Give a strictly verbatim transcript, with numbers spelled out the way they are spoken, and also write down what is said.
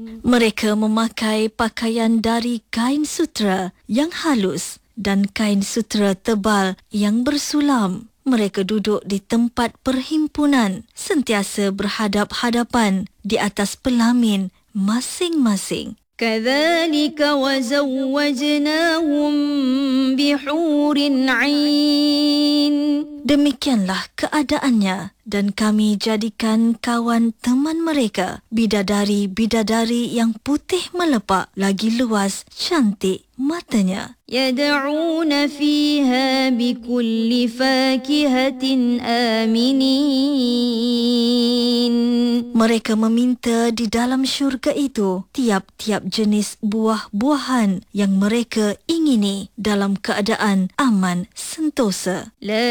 Mereka memakai pakaian dari kain sutera yang halus dan kain sutera tebal yang bersulam. Mereka duduk di tempat perhimpunan, sentiasa berhadap-hadapan di atas pelamin masing-masing. كذلك وزوجناهم بحور عين. Demikianlah keadaannya, dan kami jadikan kawan teman mereka bidadari-bidadari yang putih melepak, lagi luas cantik matanya. يدعون فيها بكل فاكهة آمنين. Mereka meminta di dalam syurga itu tiap-tiap jenis buah-buahan yang mereka ingini dalam keadaan aman sentosa.